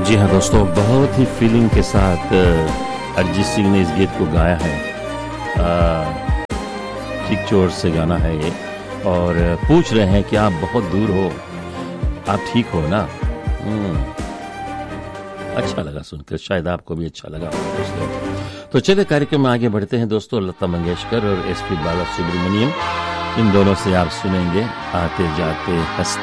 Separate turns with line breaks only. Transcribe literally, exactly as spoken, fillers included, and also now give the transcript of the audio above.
जी हाँ दोस्तों, बहुत ही फीलिंग के साथ अरिजीत सिंह ने इस गीत को गाया है। ठीक चोर से गाना है ये, और पूछ रहे हैं कि आप बहुत दूर हो, आप ठीक हो ना। अच्छा लगा सुनकर, शायद आपको भी अच्छा लगा दोस्तों। तो चलिए कार्यक्रम में आगे बढ़ते हैं दोस्तों। लता मंगेशकर और एस पी बाला सुब्रमण्यम, इन दोनों से आप सुनेंगे आते जाते हंसते